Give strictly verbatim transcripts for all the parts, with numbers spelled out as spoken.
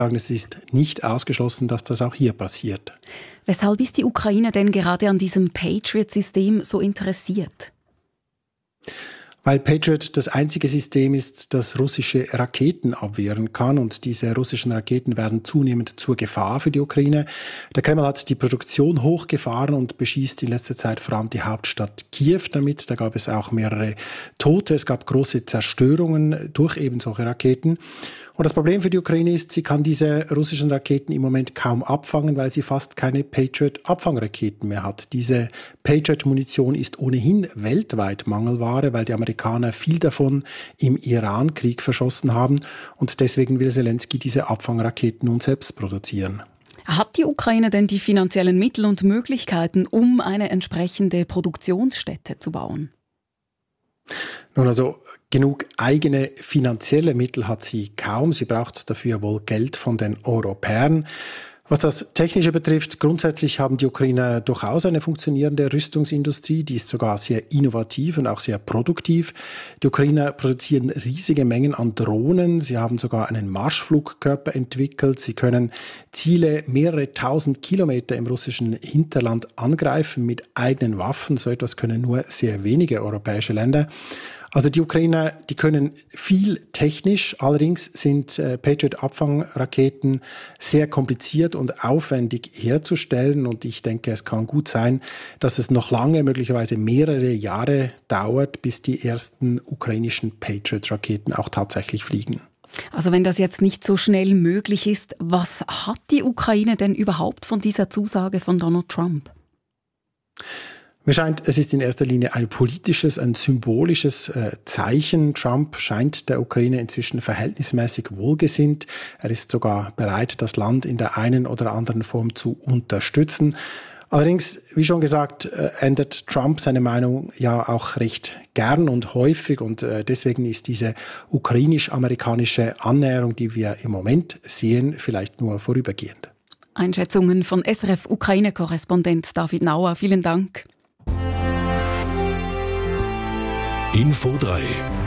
es ist nicht ausgeschlossen, dass das auch hier passiert. Weshalb ist die Ukraine denn gerade an diesem Patriot-System so interessiert? Weil Patriot das einzige System ist, das russische Raketen abwehren kann, und diese russischen Raketen werden zunehmend zur Gefahr für die Ukraine. Der Kreml hat die Produktion hochgefahren und beschießt in letzter Zeit vor allem die Hauptstadt Kiew damit. Da gab es auch mehrere Tote, es gab große Zerstörungen durch eben solche Raketen. Und das Problem für die Ukraine ist, sie kann diese russischen Raketen im Moment kaum abfangen, weil sie fast keine Patriot-Abfangraketen mehr hat. Diese Patriot-Munition ist ohnehin weltweit Mangelware, weil die Amerikaner viel davon im Iran-Krieg verschossen haben. Und deswegen will Zelensky diese Abfangraketen nun selbst produzieren. Hat die Ukraine denn die finanziellen Mittel und Möglichkeiten, um eine entsprechende Produktionsstätte zu bauen? Nun, also genug eigene finanzielle Mittel hat sie kaum. Sie braucht dafür wohl Geld von den Europäern. Was das Technische betrifft, grundsätzlich haben die Ukrainer durchaus eine funktionierende Rüstungsindustrie. Die ist sogar sehr innovativ und auch sehr produktiv. Die Ukrainer produzieren riesige Mengen an Drohnen. Sie haben sogar einen Marschflugkörper entwickelt. Sie können Ziele mehrere tausend Kilometer im russischen Hinterland angreifen mit eigenen Waffen. So etwas können nur sehr wenige europäische Länder. Also die Ukrainer, die können viel technisch, allerdings sind äh, Patriot-Abfangraketen sehr kompliziert und aufwendig herzustellen, und ich denke, es kann gut sein, dass es noch lange, möglicherweise mehrere Jahre dauert, bis die ersten ukrainischen Patriot-Raketen auch tatsächlich fliegen. Also wenn das jetzt nicht so schnell möglich ist, was hat die Ukraine denn überhaupt von dieser Zusage von Donald Trump? Mir scheint, es ist in erster Linie ein politisches, ein symbolisches äh, Zeichen. Trump scheint der Ukraine inzwischen verhältnismäßig wohlgesinnt. Er ist sogar bereit, das Land in der einen oder anderen Form zu unterstützen. Allerdings, wie schon gesagt, äh, ändert Trump seine Meinung ja auch recht gern und häufig, und äh, deswegen ist diese ukrainisch-amerikanische Annäherung, die wir im Moment sehen, vielleicht nur vorübergehend. Einschätzungen von S R F-Ukraine-Korrespondent David Nauer. Vielen Dank. Info drei.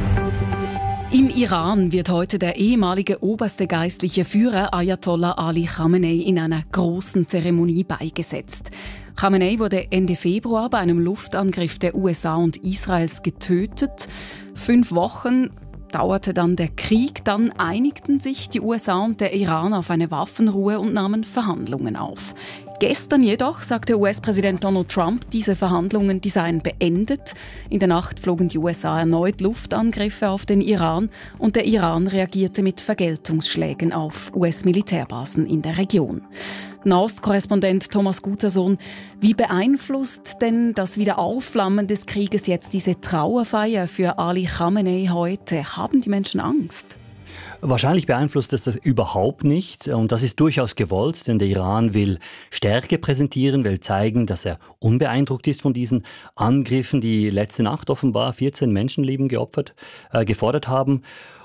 Im Iran wird heute der ehemalige oberste geistliche Führer Ayatollah Ali Khamenei in einer großen Zeremonie beigesetzt. Khamenei wurde Ende Februar bei einem Luftangriff der U S A und Israels getötet. Fünf Wochen dauerte dann der Krieg, dann einigten sich die U S A und der Iran auf eine Waffenruhe und nahmen Verhandlungen auf. Gestern jedoch sagte U S-Präsident Donald Trump, diese Verhandlungen die seien beendet. In der Nacht flogen die U S A erneut Luftangriffe auf den Iran, und der Iran reagierte mit Vergeltungsschlägen auf U S-Militärbasen in der Region. Nahost-Korrespondent Thomas Gutersohn, wie beeinflusst denn das Wiederaufflammen des Krieges jetzt diese Trauerfeier für Ali Khamenei heute? Haben die Menschen Angst? Wahrscheinlich beeinflusst es das überhaupt nicht, und das ist durchaus gewollt, denn der Iran will Stärke präsentieren, will zeigen, dass er unbeeindruckt ist von diesen Angriffen, die letzte Nacht offenbar vierzehn Menschenleben geopfert, äh, gefordert haben.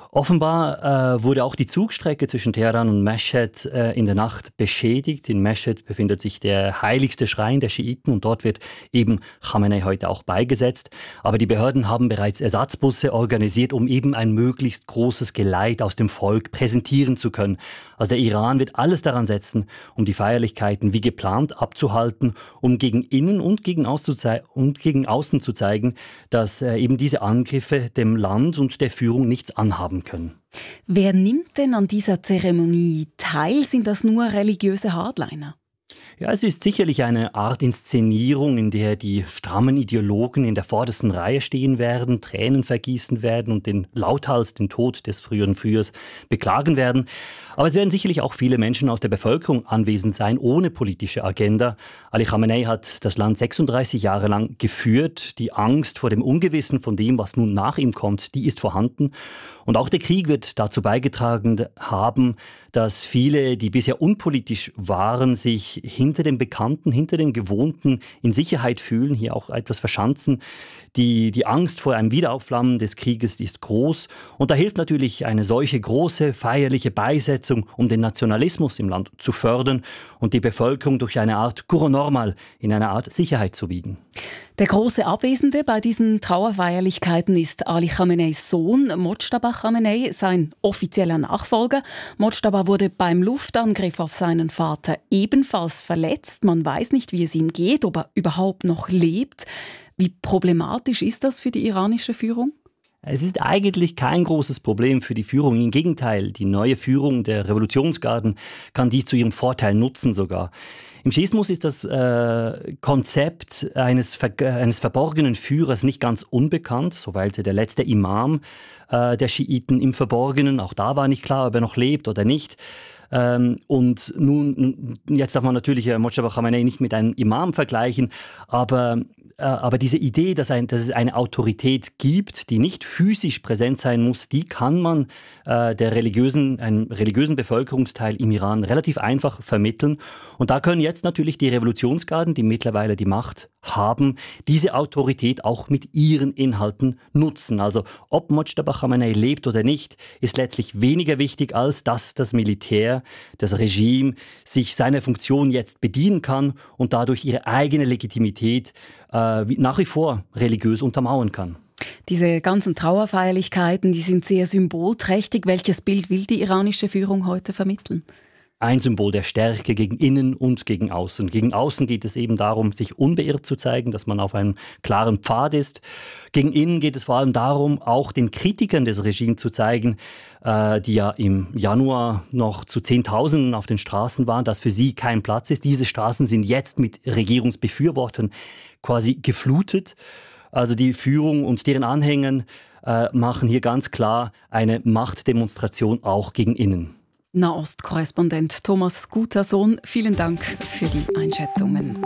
Offenbar äh, wurde auch die Zugstrecke zwischen Teheran und Mesched äh, in der Nacht beschädigt. In Mesched befindet sich der heiligste Schrein der Schiiten, und dort wird eben Khamenei heute auch beigesetzt. Aber die Behörden haben bereits Ersatzbusse organisiert, um eben ein möglichst großes Geleit aus dem Volk präsentieren zu können. Also der Iran wird alles daran setzen, um die Feierlichkeiten wie geplant abzuhalten, um gegen innen und gegen, und gegen außen zu zeigen, dass äh, eben diese Angriffe dem Land und der Führung nichts anhaben können. Wer nimmt denn an dieser Zeremonie teil? Sind das nur religiöse Hardliner? Ja, es ist sicherlich eine Art Inszenierung, in der die strammen Ideologen in der vordersten Reihe stehen werden, Tränen vergießen werden und den lauthals den Tod des früheren Führers beklagen werden. Aber es werden sicherlich auch viele Menschen aus der Bevölkerung anwesend sein, ohne politische Agenda. Ali Khamenei hat das Land sechsunddreißig Jahre lang geführt. Die Angst vor dem Ungewissen, von dem, was nun nach ihm kommt, die ist vorhanden. Und auch der Krieg wird dazu beigetragen haben, dass viele, die bisher unpolitisch waren, sich hinter dem Bekannten, hinter dem Gewohnten in Sicherheit fühlen, hier auch etwas verschanzen. Die, die Angst vor einem Wiederaufflammen des Krieges ist groß. Und da hilft natürlich eine solche große feierliche Beisetzung, um den Nationalismus im Land zu fördern und die Bevölkerung durch eine Art Cour normal in eine Art Sicherheit zu wiegen. Der große Abwesende bei diesen Trauerfeierlichkeiten ist Ali Khameneis Sohn Mojtaba Khamenei, sein offizieller Nachfolger. Mojtaba wurde beim Luftangriff auf seinen Vater ebenfalls verletzt. Man weiß nicht, wie es ihm geht, ob er überhaupt noch lebt. Wie problematisch ist das für die iranische Führung? Es ist eigentlich kein großes Problem für die Führung. Im Gegenteil, die neue Führung der Revolutionsgarden kann dies zu ihrem Vorteil nutzen sogar. Im Schiismus ist das äh, Konzept eines, ver- eines verborgenen Führers nicht ganz unbekannt. So weilte der letzte Imam äh, der Schiiten im Verborgenen. Auch da war nicht klar, ob er noch lebt oder nicht. Ähm, und nun, jetzt darf man natürlich äh, Mojtaba Khamenei nicht mit einem Imam vergleichen, aber Aber diese Idee, dass, ein, dass es eine Autorität gibt, die nicht physisch präsent sein muss, die kann man äh, der religiösen, einem religiösen Bevölkerungsteil im Iran relativ einfach vermitteln. Und da können jetzt natürlich die Revolutionsgarden, die mittlerweile die Macht haben, diese Autorität auch mit ihren Inhalten nutzen. Also ob Mojtaba Khamenei lebt oder nicht, ist letztlich weniger wichtig, als dass das Militär, das Regime, sich seiner Funktion jetzt bedienen kann und dadurch ihre eigene Legitimität äh, nach wie vor religiös untermauern kann. Diese ganzen Trauerfeierlichkeiten, die sind sehr symbolträchtig. Welches Bild will die iranische Führung heute vermitteln? Ein Symbol der Stärke gegen Innen und gegen Außen. Gegen Außen geht es eben darum, sich unbeirrt zu zeigen, dass man auf einem klaren Pfad ist. Gegen Innen geht es vor allem darum, auch den Kritikern des Regimes zu zeigen, äh, die ja im Januar noch zu Zehntausenden auf den Straßen waren, dass für sie kein Platz ist. Diese Straßen sind jetzt mit Regierungsbefürwortern quasi geflutet. Also die Führung und deren Anhänger äh, machen hier ganz klar eine Machtdemonstration auch gegen Innen. Nahost-Korrespondent Thomas Gutersohn, vielen Dank für die Einschätzungen.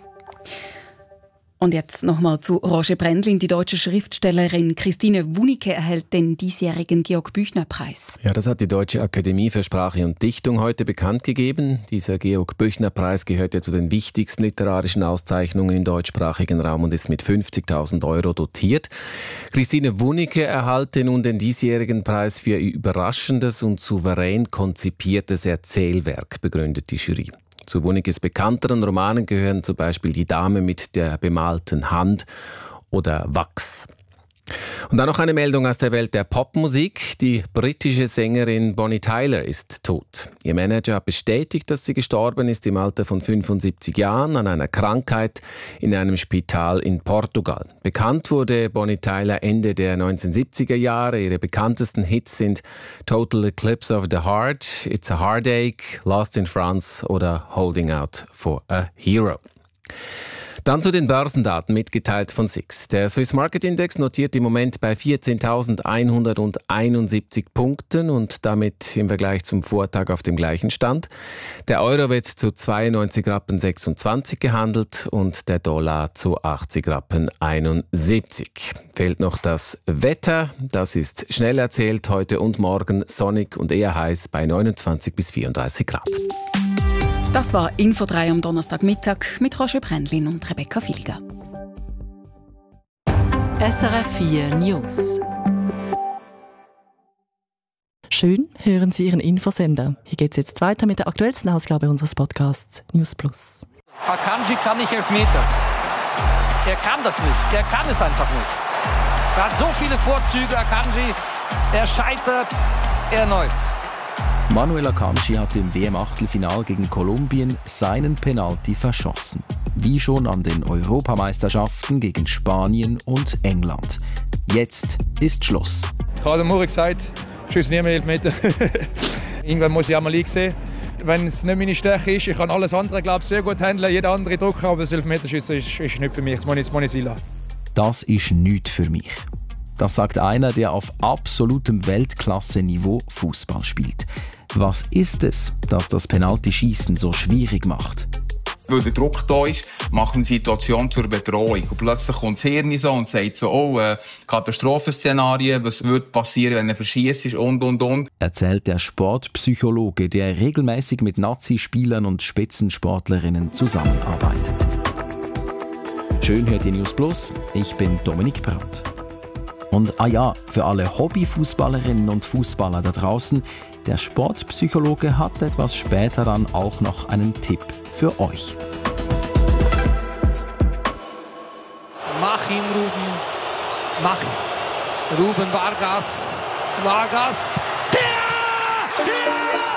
Und jetzt nochmal zu Roger Brändlin. Die deutsche Schriftstellerin Christine Wunicke erhält den diesjährigen Georg-Büchner-Preis. Ja, das hat die Deutsche Akademie für Sprache und Dichtung heute bekannt gegeben. Dieser Georg-Büchner-Preis gehört ja zu den wichtigsten literarischen Auszeichnungen im deutschsprachigen Raum und ist mit fünfzigtausend Euro dotiert. Christine Wunicke erhalte nun den diesjährigen Preis für ihr überraschendes und souverän konzipiertes Erzählwerk, begründet die Jury. Zu Wunickes bekannteren Romanen gehören zum Beispiel Die Dame mit der bemalten Hand oder Wachs. Und dann noch eine Meldung aus der Welt der Popmusik. Die britische Sängerin Bonnie Tyler ist tot. Ihr Manager hat bestätigt, dass sie gestorben ist im Alter von fünfundsiebzig Jahren an einer Krankheit in einem Spital in Portugal. Bekannt wurde Bonnie Tyler Ende der neunzehnhundertsiebziger Jahre. Ihre bekanntesten Hits sind Total Eclipse of the Heart, It's a Heartache, Lost in France oder Holding Out for a Hero. Dann zu den Börsendaten, mitgeteilt von S I X. Der Swiss Market Index notiert im Moment bei vierzehntausendeinhunderteinundsiebzig Punkten und damit im Vergleich zum Vortag auf dem gleichen Stand. Der Euro wird zu zweiundneunzig Rappen sechsundzwanzig gehandelt und der Dollar zu achtzig Rappen einundsiebzig. Fehlt noch das Wetter. Das ist schnell erzählt, heute und morgen sonnig und eher heiß bei neunundzwanzig bis vierunddreißig Grad. Das war Info drei am Donnerstagmittag mit Roger Brändlin und Rebecca Filger. S R F vier News. Schön, hören Sie Ihren Infosender. Hier geht es jetzt weiter mit der aktuellsten Ausgabe unseres Podcasts News Plus. Akanji kann nicht Elfmeter. Er kann das nicht. Er kann es einfach nicht. Er hat so viele Vorzüge, Akanji. Er scheitert erneut. Manuel Akanji hat im W M-Achtelfinal gegen Kolumbien seinen Penalty verschossen. Wie schon an den Europameisterschaften gegen Spanien und England. Jetzt ist Schluss. Ich habe morgen gesagt, ich schieße nie mehr Elfmeter. Irgendwann muss ich auch mal einsehen. Wenn es nicht meine Stärke ist, ich kann alles andere, glaube ich, sehr gut handeln, jeder andere Drucker, aber das Elfmeterschießen ist, ist nicht für mich, das muss ich, das muss ich sein lassen. Das ist nichts für mich. Das sagt einer, der auf absolutem Weltklasse-Niveau Fußball spielt. Was ist es, das das Penaltyschießen so schwierig macht? Weil der Druck da ist, macht eine Situation zur Bedrohung. Und plötzlich kommt das Hirn so und sagt so, oh, äh, Katastrophenszenarien, was würde passieren, wenn er verschießt und, und, und. Erzählt der Sportpsychologe, der regelmäßig mit Nazi-Spielern und Spitzensportlerinnen zusammenarbeitet. Schön hört ihr News Plus, ich bin Dominik Brandt. Und ah ja, für alle Hobbyfußballerinnen und Fußballer da draußen, der Sportpsychologe hat etwas später dann auch noch einen Tipp für euch. Team Ruben, mach ihn. Ruben Vargas, Vargas. Ja! Ja!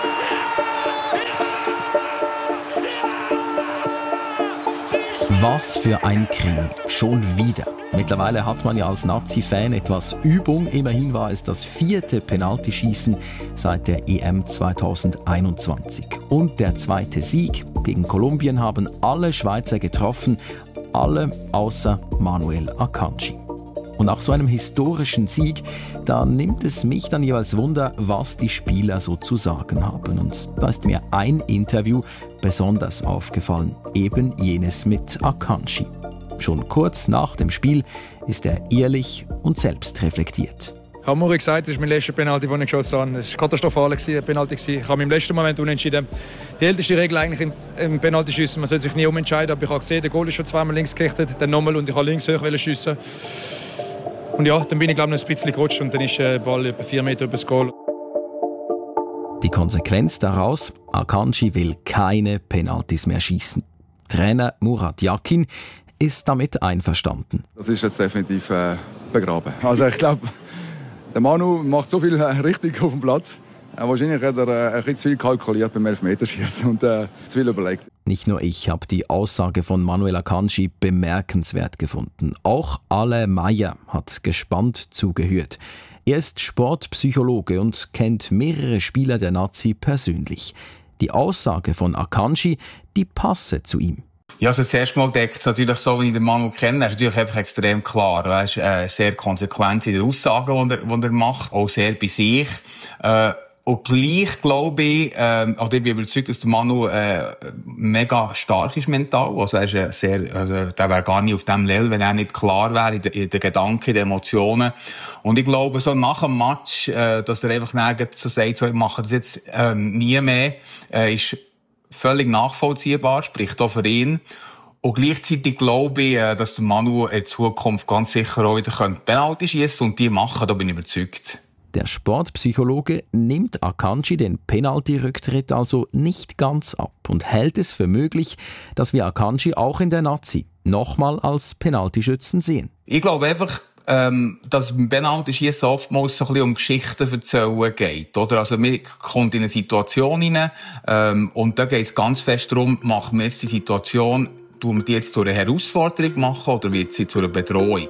Was für ein Krimi. Schon wieder. Mittlerweile hat man ja als Nazi-Fan etwas Übung. Immerhin war es das vierte Penaltyschießen seit der E M zweitausendeinundzwanzig. Und der zweite Sieg. Gegen Kolumbien haben alle Schweizer getroffen. Alle außer Manuel Akanji. Und nach so einem historischen Sieg, da nimmt es mich dann jeweils Wunder, was die Spieler so zu sagen haben. Und da ist mir ein Interview besonders aufgefallen, eben jenes mit Akanji. Schon kurz nach dem Spiel ist er ehrlich und selbstreflektiert. Ich habe Muri gesagt, das ist mein letzter Penalty, den ich geschossen habe. Es war katastrophal, ein Penalty. Ich habe mich im letzten Moment umentschieden. Die älteste Regel eigentlich im, im Penaltyschiessen, man soll sich nie umentscheiden. Aber ich habe gesehen, der Goal ist schon zweimal links gerichtet, dann nochmal und ich habe links hoch schiessen. Und ja, dann bin ich glaube ich noch ein bisschen gerutscht und dann ist der Ball etwa vier Meter über das Goal. Die Konsequenz daraus, Akanji will keine Penaltys mehr schießen. Trainer Murat Yakin ist damit einverstanden. Das ist jetzt definitiv äh, begraben. Also ich glaube, der Manu macht so viel äh, richtig auf dem Platz. Äh, wahrscheinlich hat er äh, ein bisschen zu viel kalkuliert beim Elfmeterschießen und äh, zu viel überlegt. Nicht nur ich habe die Aussage von Manuel Akanji bemerkenswert gefunden. Auch Ale Meyer hat gespannt zugehört. Er ist Sportpsychologe und kennt mehrere Spieler der Nazi persönlich. Die Aussage von Akanji, die passe zu ihm. Ja, also zuerst mal denkt es natürlich so, wie ich den Manu kenne, er ist natürlich einfach extrem klar. Er ist äh, sehr konsequent in den Aussagen, die er, die er macht, auch sehr bei sich. Äh, Und gleich glaube ich, ähm, oder ich bin überzeugt, dass der Manu äh, mega stark ist mental. Also er ist äh, sehr, also der wäre gar nicht auf dem Level, wenn er nicht klar wäre in den in de Gedanken, in den Emotionen. Und ich glaube, so nach dem Match, äh, dass er einfach nirgends so sagt, so, ich mache das jetzt ähm, nie mehr, äh, ist völlig nachvollziehbar, spricht auch für ihn. Und gleichzeitig glaube ich, äh, dass der Manu in Zukunft ganz sicher auch wieder Penalty schiessen und die machen, da bin ich überzeugt. Der Sportpsychologe nimmt Akanji den Penalty-Rücktritt also nicht ganz ab und hält es für möglich, dass wir Akanji auch in der Nazi nochmal als Penaltyschützen sehen. Ich glaube einfach, ähm, dass es beim Penaltyschiessen oftmals so ein bisschen um Geschichten erzählen geht. Oder? Also man kommt in eine Situation hinein ähm, und da geht es ganz fest darum, machen wir jetzt die Situation, tun wir die jetzt zu einer Herausforderung machen oder wird sie zu einer Bedrohung?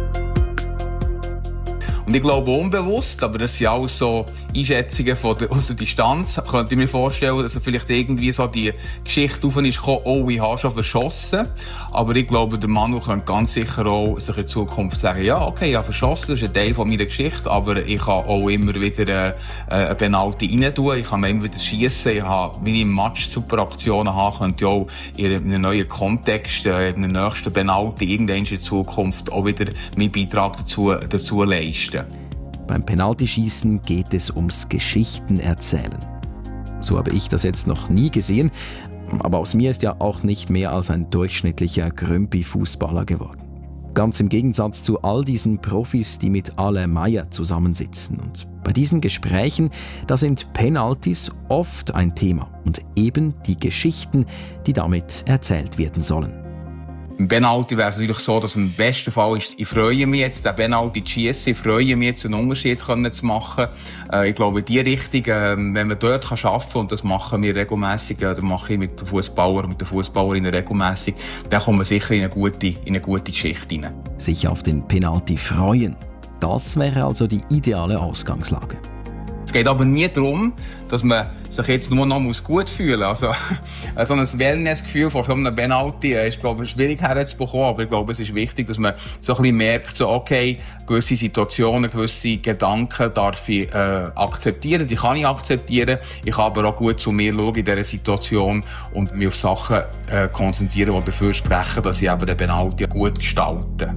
Und ich glaube unbewusst, aber das sind auch so Einschätzungen von der, aus der Distanz, könnte ich mir vorstellen, dass er vielleicht irgendwie so die Geschichte auf ist gekommen, oh, ich habe schon verschossen. Aber ich glaube, der Manu könnte ganz sicher auch sich in Zukunft sagen, ja, okay, ich habe verschossen, das ist ein Teil von meiner Geschichte, aber ich kann auch immer wieder äh, eine Penalty rein tun, ich kann immer wieder schiessen, ich habe, wenn ich im Match Superaktionen habe, könnte ich auch in einem neuen Kontext, äh, in einem nächsten Penalty irgendwann in Zukunft auch wieder meinen Beitrag dazu, dazu leisten. Beim Penaltyschießen geht es ums Geschichtenerzählen. So habe ich das jetzt noch nie gesehen, aber aus mir ist ja auch nicht mehr als ein durchschnittlicher Grümpi-Fußballer geworden. Ganz im Gegensatz zu all diesen Profis, die mit Ale Meyer zusammensitzen. Und bei diesen Gesprächen, da sind Penaltys oft ein Thema und eben die Geschichten, die damit erzählt werden sollen. Im Penalty wäre es natürlich so, dass im besten Fall ist, ich freue mich jetzt, den Penalty zu schiessen, ich freue mich jetzt, einen Unterschied zu machen. Äh, ich glaube, in die Richtung, äh, wenn man dort arbeiten kann, und das machen wir regelmässig, äh, das mache ich mit den Fußballern und den Fußballerinnen regelmässig, dann kommt man sicher in eine gute, in eine gute Geschichte hinein. Sich auf den Penalty freuen, das wäre also die ideale Ausgangslage. Es geht aber nie darum, dass man sich jetzt nur noch gut fühlen muss. Also, so ein Wellness-Gefühl vor so einem Penalty ist, glaube ich, schwierig herzubekommen. Aber ich glaube, es ist wichtig, dass man so ein bisschen merkt, so, okay, gewisse Situationen, gewisse Gedanken darf ich äh, akzeptieren, die kann ich akzeptieren. Ich kann aber auch gut zu mir schauen in dieser Situation und mich auf Sachen äh, konzentrieren, die dafür sprechen, dass ich eben den Penalty gut gestalte.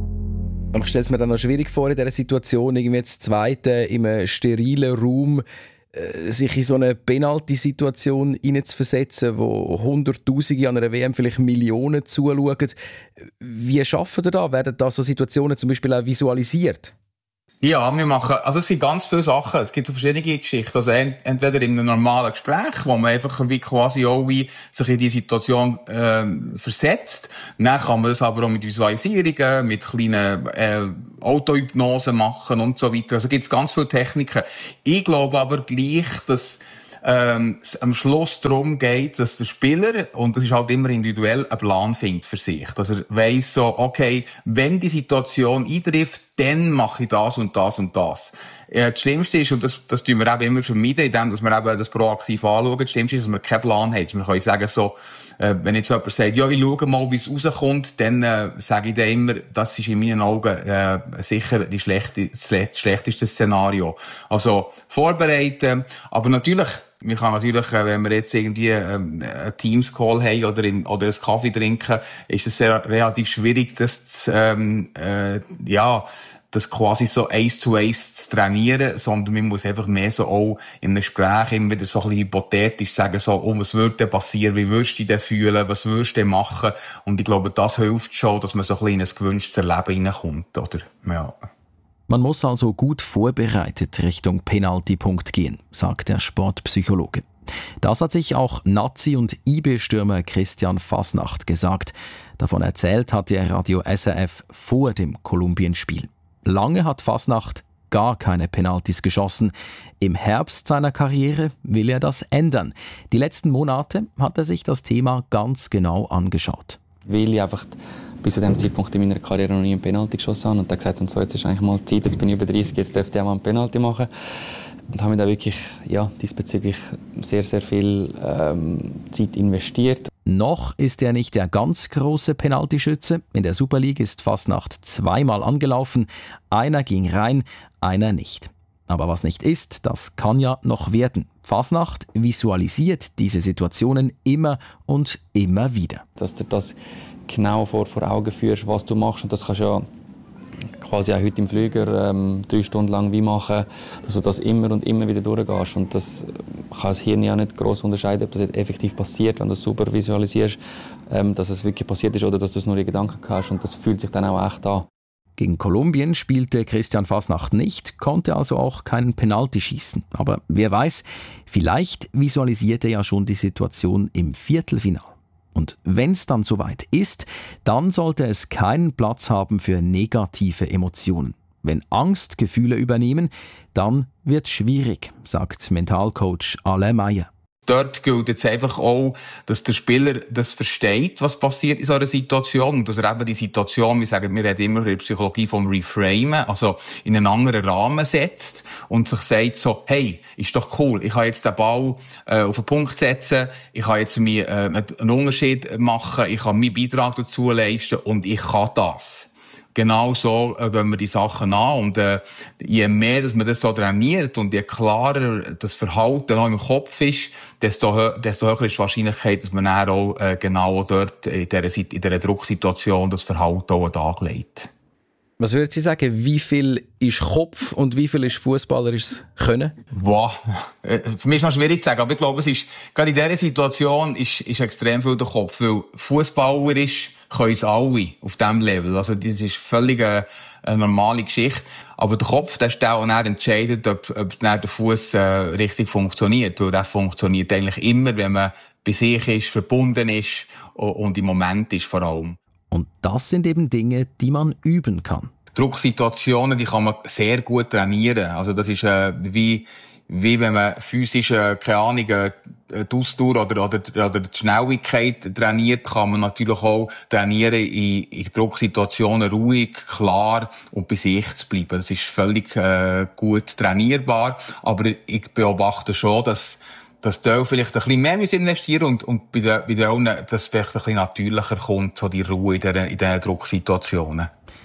Ich stelle es mir dann noch schwierig vor, in dieser Situation, irgendwie jetzt Zweite in einem sterilen Raum, äh, sich in so eine Penalty-Situation hineinzuversetzen, wo Hunderttausende an einer W M vielleicht Millionen zuschauen. Wie schaffen ihr da? Werden da so Situationen zum Beispiel auch visualisiert? Ja, wir machen, also es gibt ganz viele Sachen, es gibt so verschiedene Geschichten, also ent- entweder in einem normalen Gespräch, wo man einfach wie quasi auch wie sich in die Situation ähm, versetzt, dann kann man das aber auch mit Visualisierungen, mit kleinen äh, Autohypnosen machen und so weiter, also gibt es ganz viele Techniken. Ich glaube aber gleich, dass ähm, es am Schluss darum geht, dass der Spieler, und das ist halt immer individuell, einen Plan findet für sich. Dass er weiss so, okay, wenn die Situation eintrifft, dann mache ich das und das und das. Ja, das Schlimmste ist, und das, das tun wir eben immer vermeiden, indem dass wir eben das proaktiv anschauen, das Schlimmste ist, dass wir keinen Plan haben. Wir können sagen so, äh, wenn jetzt jemand sagt, ja, ich schaue mal, wie es rauskommt, dann äh, sage ich dann immer, das ist in meinen Augen äh, sicher die schlechte, das schlechteste Szenario. Also vorbereiten, aber natürlich, wir kann natürlich, wenn wir jetzt irgendwie ähm, einen Teams-Call haben oder, in, oder einen Kaffee trinken, ist es sehr, relativ schwierig, das zu, ähm, äh, ja, das quasi so eins zu eins zu trainieren, sondern man muss einfach mehr so auch in einem Gespräch immer wieder so ein bisschen hypothetisch sagen, so, oh, was würde denn passieren, wie würdest du dich denn fühlen, was würdest du denn machen? Und ich glaube, das hilft schon, dass man so ein bisschen in ein gewünschtes Leben reinkommt, oder? Ja. Man muss also gut vorbereitet Richtung Penaltypunkt gehen, sagt der Sportpsychologe. Das hat sich auch Nazi- und I B-Stürmer Christian Fasnacht gesagt. Davon erzählt hat der Radio S R F vor dem Kolumbien-Spiel. Lange hat Fasnacht gar keine Penaltys geschossen. Im Herbst seiner Karriere will er das ändern. Die letzten Monate hat er sich das Thema ganz genau angeschaut. Weil ich einfach bis zu dem Zeitpunkt in meiner Karriere noch nie einen Penalty geschossen habe und dann gesagt habe, so, jetzt ist eigentlich mal Zeit, jetzt bin ich über dreißig, jetzt dürfte ich auch mal einen Penalty machen. Und habe mir da wirklich ja, diesbezüglich sehr, sehr viel ähm, Zeit investiert. Noch ist er nicht der ganz große Penaltyschütze. In der Super League ist Fasnacht zweimal angelaufen. Einer ging rein, einer nicht. Aber was nicht ist, das kann ja noch werden. Fasnacht visualisiert diese Situationen immer und immer wieder. Dass du das genau vor, vor Augen führst, was du machst. Und das kannst du ja quasi auch heute im Flüger ähm, drei Stunden lang wie machen, dass du das immer und immer wieder durchgehst. Und das kann das Hirn ja nicht gross unterscheiden, ob das jetzt effektiv passiert, wenn du es super visualisierst, ähm, dass es wirklich passiert ist oder dass du es nur in Gedanken hast. Und das fühlt sich dann auch echt an. Gegen Kolumbien spielte Christian Fasnacht nicht, konnte also auch keinen Penalty schießen. Aber wer weiß, vielleicht visualisiert er ja schon die Situation im Viertelfinale. Und wenn es dann soweit ist, dann sollte es keinen Platz haben für negative Emotionen. Wenn Angstgefühle übernehmen, dann wird es schwierig, sagt Mentalcoach Alain Meyer. Dort gilt jetzt einfach auch, dass der Spieler das versteht, was passiert in so einer Situation und dass er eben die Situation, wir sagen, wir reden immer in der Psychologie vom Reframen, also in einen anderen Rahmen setzt und sich sagt so, hey, ist doch cool, ich kann jetzt den Ball äh, auf den Punkt setzen, ich kann jetzt mir, äh, einen Unterschied machen, ich kann meinen Beitrag dazu leisten und ich kann das. Genau so äh, gehen wir die Sachen an und äh, je mehr, dass man das so trainiert und je klarer das Verhalten noch im Kopf ist, desto, hö- desto höher ist die Wahrscheinlichkeit, dass man dann auch äh, genau dort in dieser, in dieser Drucksituation das Verhalten auch an den Tag legt. Was würden Sie sagen, wie viel ist Kopf und wie viel ist fußballerisches Können? Boah, für mich ist noch schwierig zu sagen, aber ich glaube, es ist, gerade in dieser Situation ist, ist extrem viel der Kopf, weil fußballerisch können es alle auf diesem Level. Also, das ist völlig eine, eine normale Geschichte. Aber der Kopf, der ist der, der dann entscheidet, ob, ob dann der Fuß äh, richtig funktioniert. Weil der funktioniert eigentlich immer, wenn man bei sich ist, verbunden ist und im Moment ist vor allem. Und das sind eben Dinge, die man üben kann. Drucksituationen, die kann man sehr gut trainieren. Also das ist äh, wie wie wenn man physisch, äh, keine Ahnung, äh, die Ausdauer oder, oder, oder die Schnelligkeit trainiert, kann man natürlich auch trainieren, in, in Drucksituationen ruhig, klar und bei sich zu bleiben. Das ist völlig äh, gut trainierbar. Aber ich beobachte schon, dass dass die vielleicht ein bisschen mehr investieren und, und bei den, bei den anderen, dass vielleicht ein bisschen natürlicher kommt, so die Ruhe in diesen, in diesen Drucksituationen.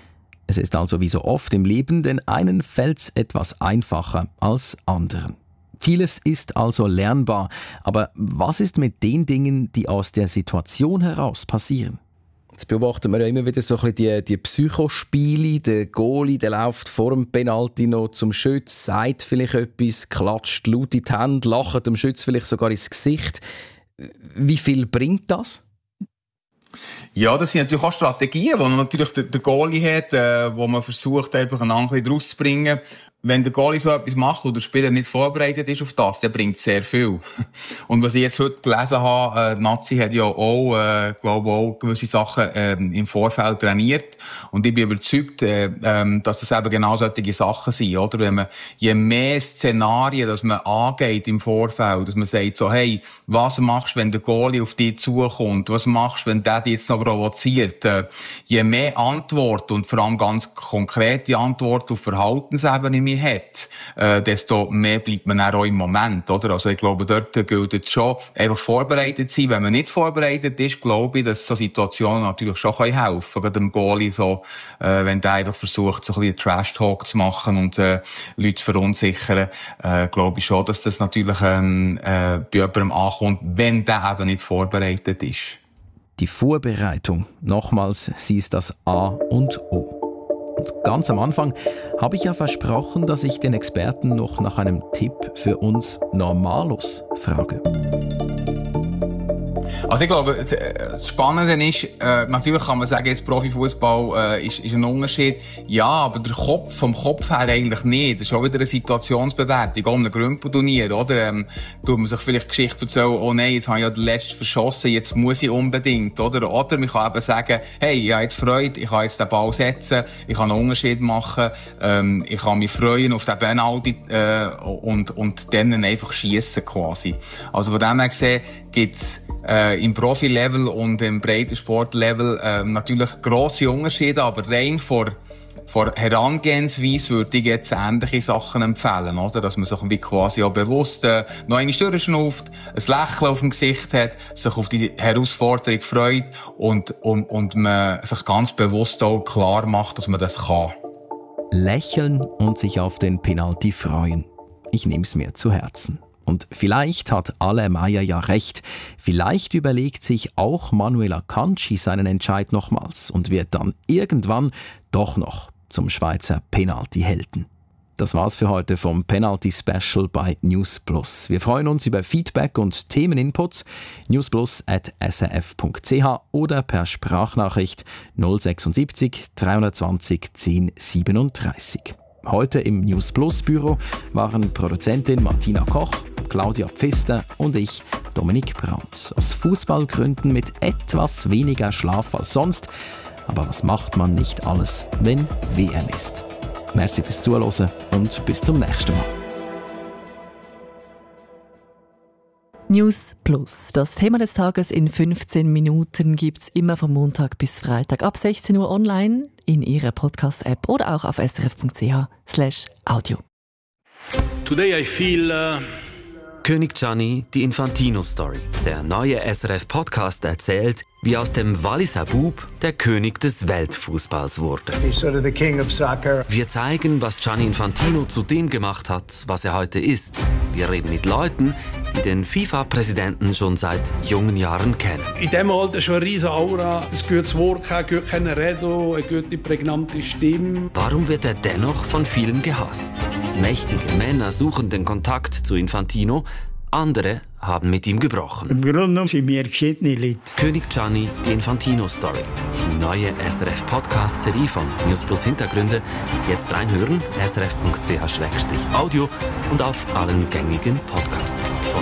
Es ist also wie so oft im Leben, den einen fällt's etwas einfacher als anderen. Vieles ist also lernbar, aber was ist mit den Dingen, die aus der Situation heraus passieren? Jetzt beobachten wir ja immer wieder so ein bisschen die, die Psychospiele. Der Goalie, der läuft vor dem Penalty noch zum Schütz, sagt vielleicht etwas, klatscht laut in die Hände, lacht dem Schütz vielleicht sogar ins Gesicht. Wie viel bringt das? Ja, das sind natürlich auch Strategien, wo man natürlich der, der Goalie hat, äh, wo man versucht, einfach einen Angriff rauszubringen. Wenn der Goalie so etwas macht und der Spieler nicht vorbereitet ist auf das, dann bringt es sehr viel. Und was ich jetzt heute gelesen habe, äh, Nazi hat ja auch, äh, glaube auch gewisse Sachen äh, im Vorfeld trainiert. Und ich bin überzeugt, äh, äh, dass das eben genau solche Sachen sind, oder? Wenn man, je mehr Szenarien, dass man angeht im Vorfeld, dass man sagt so, hey, was machst du, wenn der Goalie auf dich zukommt? Was machst du, wenn der dich jetzt noch provoziert? Äh, je mehr Antwort und vor allem ganz konkrete Antwort auf Verhaltensebene hat, äh, desto mehr bleibt man auch im Moment, oder? Also ich glaube, dort gilt es schon, einfach vorbereitet sein. Wenn man nicht vorbereitet ist, glaube ich, dass so Situationen natürlich schon helfen können. Gerade dem Goalie so, äh, wenn der einfach versucht, so ein bisschen Trash-Talk zu machen und äh, Leute zu verunsichern, äh, glaube ich schon, dass das natürlich ähm, äh, bei jemandem ankommt, wenn der eben nicht vorbereitet ist. Die Vorbereitung, nochmals, sie ist das A und O. Und ganz am Anfang habe ich ja versprochen, dass ich den Experten noch nach einem Tipp für uns Normalos frage. Also ich glaube, das Spannende ist, äh, natürlich kann man sagen, jetzt Profifußball äh, ist, ist ein Unterschied. Ja, aber der Kopf, vom Kopf her eigentlich nicht. Das ist auch wieder eine Situationsbewertung, auch ein Grümpelturnier, oder? Ähm, tut man sich vielleicht Geschichte erzählen, oh nein, jetzt habe ich ja den letzten verschossen, jetzt muss ich unbedingt, oder? Oder man kann eben sagen, hey, ich habe jetzt Freude, ich kann jetzt den Ball setzen, ich kann einen Unterschied machen, ähm, ich kann mich freuen auf den Penalty äh, und, und dann einfach schiessen quasi. Also von dem her gesehen gibt's äh, im Profi-Level und im Breitensport-Level äh, natürlich grosse Unterschiede, aber rein vor Vor Herangehensweise würde ich jetzt ähnliche Sachen empfehlen, oder? Dass man sich wie quasi auch bewusst äh, noch eine durchschnauft, ein Lächeln auf dem Gesicht hat, sich auf die Herausforderung freut und, und, und man sich ganz bewusst auch klar macht, dass man das kann. Lächeln und sich auf den Penalty freuen. Ich nehme es mir zu Herzen. Und vielleicht hat Ale Meier ja recht. Vielleicht überlegt sich auch Manuel Akanji seinen Entscheid nochmals und wird dann irgendwann doch noch zum Schweizer Penalty-Helden. Das war's für heute vom Penalty Special bei News Plus. Wir freuen uns über Feedback und Themeninputs. newsplus at s r f punkt c h oder per Sprachnachricht null sechsundsiebzig dreihundertzwanzig zehn siebenunddreißig. Heute im News Plus Büro waren Produzentin Martina Koch, Claudia Pfister und ich, Dominik Brandt. Aus Fußballgründen mit etwas weniger Schlaf als sonst. Aber was macht man nicht alles, wenn W M ist? Merci fürs Zuhören und bis zum nächsten Mal. News Plus. Das Thema des Tages in fünfzehn Minuten gibt es immer von Montag bis Freitag ab sechzehn Uhr online in Ihrer Podcast-App oder auch auf s r f punkt c h slash audio. Today I feel uh König Gianni, die Infantino-Story. Der neue S R F-Podcast erzählt, wie aus dem Walliser Bub der König des Weltfußballs wurde. He's sort of the king of soccer. Wir zeigen, was Gianni Infantino zu dem gemacht hat, was er heute ist. Wir reden mit Leuten, die den FIFA-Präsidenten schon seit jungen Jahren kennen. In diesem Alter schon eine riesige Aura, ein gutes Wort, ein gutes Reden, eine gute, prägnante Stimme. Warum wird er dennoch von vielen gehasst? Mächtige Männer suchen den Kontakt zu Infantino, andere haben mit ihm gebrochen. Im Grunde genommen sind wir geschiedene Leute. König Gianni, die Infantino-Story. Die neue S R F-Podcast-Serie von News Plus Hintergründe. Jetzt reinhören, s r f punkt c h slash audio und auf allen gängigen Podcast-Plattformen.